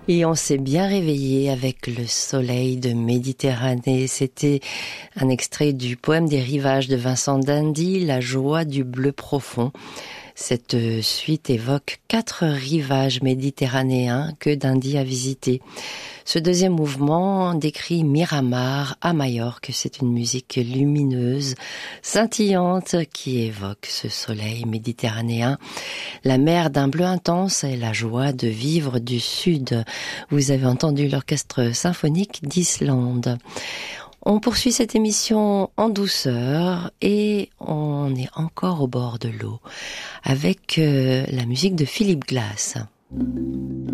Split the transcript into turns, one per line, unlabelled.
Et on s'est bien réveillé avec le soleil de Méditerranée. C'était un extrait du poème des rivages de Vincent d'Indy, La joie du bleu profond. Cette suite évoque 4 rivages méditerranéens que d'Indy a visités. Ce deuxième mouvement décrit Miramar à Majorque. C'est une musique lumineuse, scintillante qui évoque ce soleil méditerranéen. La mer d'un bleu intense et la joie de vivre du sud. Vous avez entendu l'orchestre symphonique d'Islande. On poursuit cette émission en douceur et on est encore au bord de l'eau avec la musique de Philippe Glass.